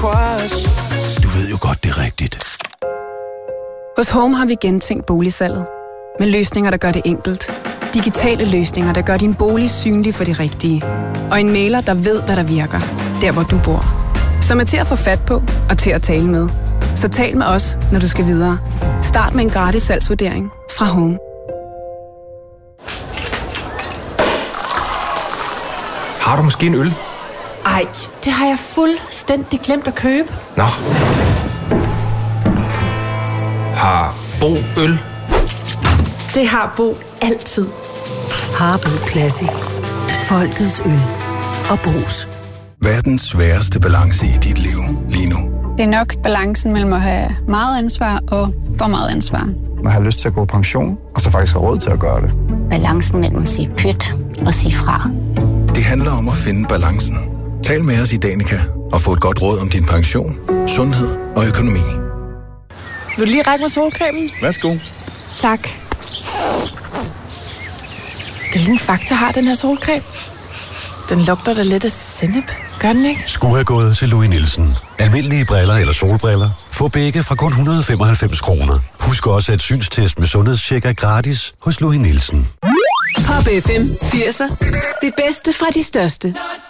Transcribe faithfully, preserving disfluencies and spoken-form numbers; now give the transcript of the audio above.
turquoise. Du ved jo godt, det er rigtigt. Hos Home har vi gentænkt boligsalget. Med løsninger, der gør det enkelt. Digitale løsninger, der gør din bolig synlig for de rigtige. Og en mailer, der ved, hvad der virker. Der, hvor du bor. Som er til at få fat på og til at tale med. Så tal med os, når du skal videre. Start med en gratis salgsvurdering fra Home. Har du måske en øl? Ej, det har jeg fuldstændig glemt at købe. Nå. Har Bo øl? Det har Bo altid. Harbo Classic. Folkets øl og Bo's. Verdens sværeste balance i dit liv lige nu. Det er nok balancen mellem at have meget ansvar og for meget ansvar. Man har lyst til at gå på pension, og så faktisk har råd til at gøre det. Balancen mellem at sige pyt og sige fra. Det handler om at finde balancen. Tal med os i Danica og få et godt råd om din pension, sundhed og økonomi. Vil du lige række mig solcremen? Værsgo. Tak. Det er lige en Fakta har den her solcreme. Den lugter da lidt af sennep. Gør den ikke? Skulle have gået til Louis Nielsen. Almindelige briller eller solbriller. Få begge fra kun et hundrede og femoghalvfems kroner. Husk også, at synstest med sundhedstjek er gratis hos Louis Nielsen. Pop F M firser. Det bedste fra de største.